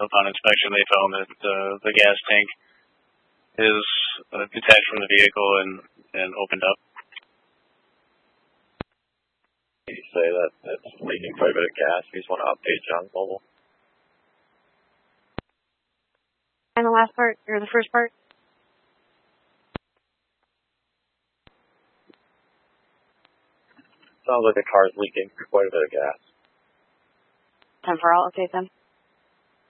upon inspection, they found that the gas tank is detached from the vehicle and opened up. You say that it's leaking quite a bit of gas. You just want to update John's mobile. And the last part, or the first part? Sounds like the car's leaking quite a bit of gas. 10-4, I'll update them.